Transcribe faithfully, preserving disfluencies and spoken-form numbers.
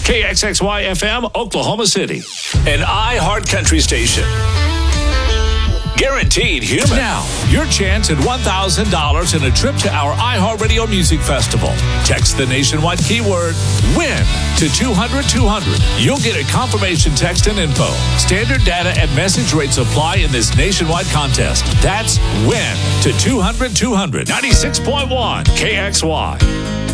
K X X Y F M, Oklahoma City. An iHeart Country station. Guaranteed human. Now, your chance at one thousand dollars and a trip to our iHeartRadio Music Festival. Text the nationwide keyword WIN to two hundred two hundred. You'll get a confirmation text and info. Standard data and message rates apply in this nationwide contest. That's WIN to two hundred two hundred. ninety-six point one K X Y.